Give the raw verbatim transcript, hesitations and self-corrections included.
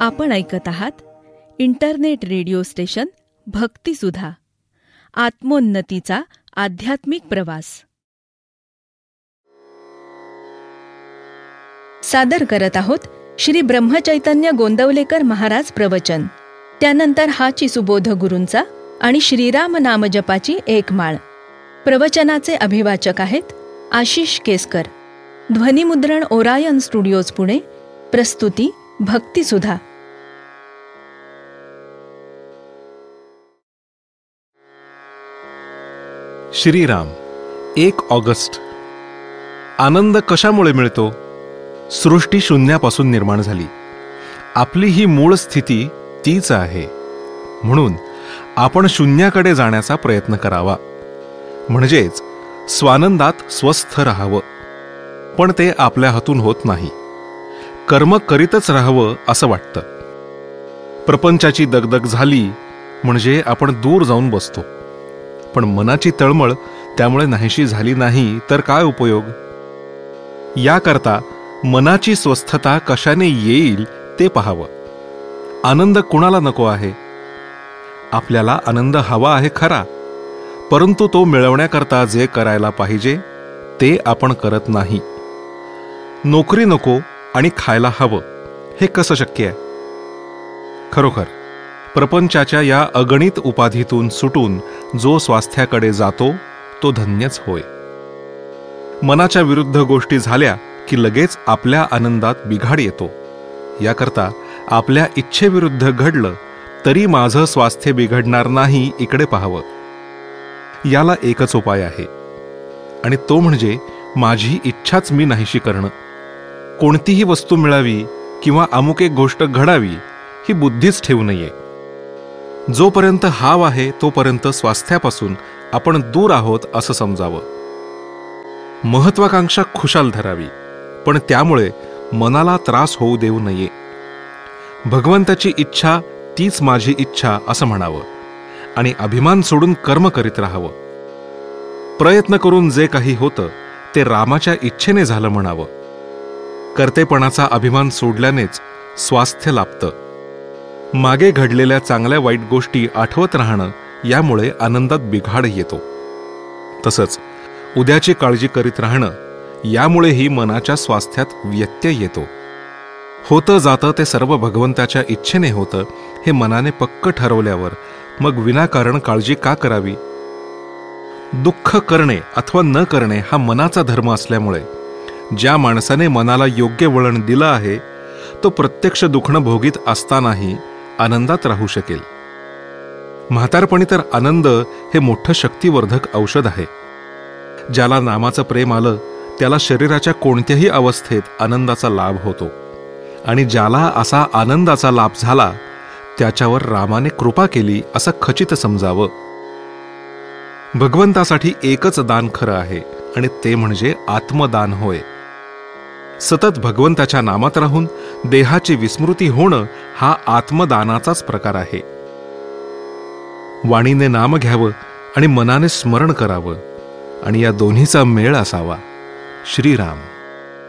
आपण ऐकत आहात इंटरनेट रेडिओ स्टेशन भक्तिसुधा, आत्मोन्नतीचा आध्यात्मिक प्रवास. सादर करत आहोत श्री ब्रह्मचैतन्य गोंदवलेकर महाराज प्रवचन. त्यानंतर हाची सुबोध गुरूंचा आणि श्रीराम नामजपाची एक माळ. प्रवचनाचे अभिवाचक आहेत आशिष केसकर. ध्वनिमुद्रण ओरायन स्टुडिओज पुणे. प्रस्तुती भक्तिसुधा. श्रीराम. एक ऑगस्ट. आनंद कशामुळे मिळतो? सृष्टी शून्यापासून निर्माण झाली. आपली ही मूळ स्थिती तीच आहे. म्हणून आपण शून्याकडे जाण्याचा प्रयत्न करावा, म्हणजेच स्वानंदात स्वस्थ राहावं. पण ते आपल्या हातून होत नाही. कर्म करीतच राहावं असं वाटतं. प्रपंचाची दगदग झाली म्हणजे आपण दूर जाऊन बसतो. पण मनाची तळमळ त्यामुळे नाहीशी झाली नाही तर काय उपयोग? याकरता मनाची स्वस्थता कशाने येईल ते पाहावं. आनंद कुणाला नको आहे? आपल्याला आनंद हवा आहे खरा, परंतु तो मिळवण्याकरता जे करायला पाहिजे ते आपण करत नाही. नोकरी नको आणि खायला हवं, हे कसं शक्य आहे? खरोखर प्रपंचाच्या या अगणित उपाधीतून सुटून जो स्वास्थ्याकडे जातो तो धन्यच होय. मनाच्या विरुद्ध गोष्टी झाल्या की लगेच आपल्या आनंदात बिघाड येतो. याकरता आपल्या इच्छेविरुद्ध घडलं तरी माझं स्वास्थ्य बिघडणार नाही इकडे पाहावं. याला एकच उपाय आहे, आणि तो म्हणजे माझी इच्छाच मी नाहीशी करणं. कोणतीही वस्तू मिळावी किंवा अमुक एक गोष्ट घडावी ही बुद्धीच ठेवू नये. जोपर्यंत हाव आहे तोपर्यंत स्वास्थ्यापासून आपण दूर आहोत असं समजावं. महत्वाकांक्षा खुशाल धरावी, पण त्यामुळे मनाला त्रास होऊ देऊ नये. भगवंताची इच्छा तीच माझी इच्छा असं म्हणावं आणि अभिमान सोडून कर्म करीत राहावं. प्रयत्न करून जे काही होतं ते रामाच्या इच्छेने झालं म्हणावं. कर्तेपणाचा अभिमान सोडल्यानेच स्वास्थ्य लाभतं. मागे घडलेल्या चांगल्या वाईट गोष्टी आठवत राहणं यामुळे आनंदात बिघाड येतो. तसंच उद्याची काळजी करीत राहणं यामुळेही मनाच्या स्वास्थ्यात व्यत्यय येतो. होतं जातं ते सर्व भगवंताच्या इच्छेने होतं हे मनाने पक्क ठरवल्यावर मग विनाकारण काळजी का करावी? दुःख करणे अथवा न करणे हा मनाचा धर्म असल्यामुळे ज्या माणसाने मनाला योग्य वळण दिलं आहे तो प्रत्यक्ष दुखणं भोगीत असतानाही आनंदात राहू शकेल. म्हातारपणी तर आनंद हे मोठं शक्तिवर्धक औषध आहे. ज्याला नामाचं प्रेम आलं त्याला शरीराच्या कोणत्याही अवस्थेत आनंदाचा लाभ होतो, आणि ज्याला असा आनंदाचा लाभ झाला त्याच्यावर रामाने कृपा केली असं खचित समजावं. भगवंतासाठी एकच दान खरं आहे, आणि ते म्हणजे आत्मदान होय. सतत भगवंताच्या नामात राहून देहाची विस्मृती होणं हा आत्मदानाचाच प्रकार आहे. वाणीने नाम घ्यावं आणि मनाने स्मरण करावं, आणि या दोन्हीचा मेळ असावा. श्रीराम.